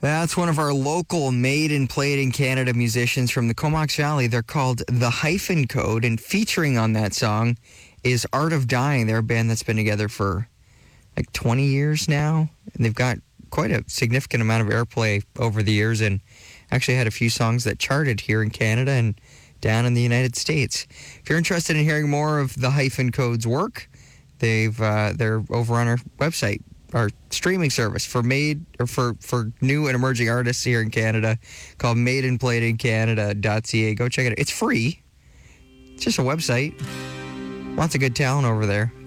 That's one of our local made and played in Canada musicians from the Comox Valley. They're called The Hyphen Code, and featuring on that song is Art of Dying. They're a band that's been together for like 20 years now, and they've got quite a significant amount of airplay over the years, and actually had a few songs that charted here in Canada and down in the United States. If you're interested in hearing more of The Hyphen Code's work, they're over on our website, our streaming service for new and emerging artists here in Canada, called madeandplayedincanada.ca. Go check it out. It's free. It's just a website. Lots of good talent over there.